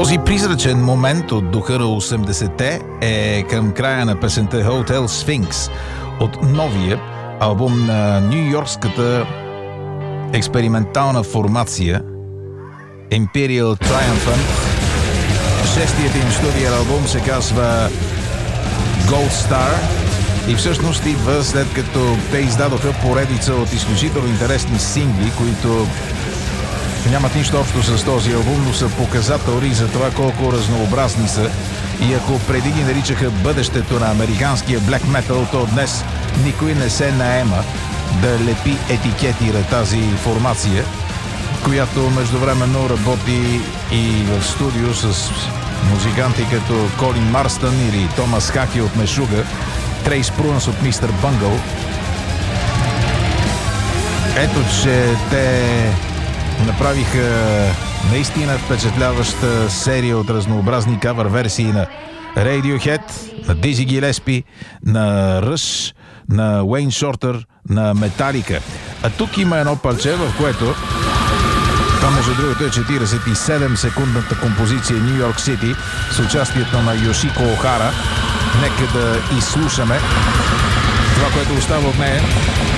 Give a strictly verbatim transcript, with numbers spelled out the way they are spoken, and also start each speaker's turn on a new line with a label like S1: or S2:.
S1: Този призрачен момент от духа на осемдесетте е към края на песента Hotel Sphinx от новия албум на нюйоркската експериментална формация Imperial Triumphant. Шестият им студиен албум се казва Gold Star и всъщност идва след като те издадоха поредица от изключително интересни сингли, които нямат нищо общо с този албум, но са показателни за това колко разнообразни са. И ако преди ги наричаха бъдещето на американския блек метал, то днес никой не се наема да лепи етикети на тази формация, която междувременно работи и в студио с музиканти като Колин Марстън или Томас Хаки от Мешуга, Трейс Прунс от Мистер Бънгъл. Ето, че те направиха наистина впечатляваща серия от разнообразни кавър версии на Radiohead, на Dizzy Gillespie, на Rush, на Уейн Шортер, на Metallica. А тук има едно парче, в което това, между другото, е четиридесет и седем секундната композиция New York City с участието на Йошико Охара. Нека да изслушаме това, което остава от нея.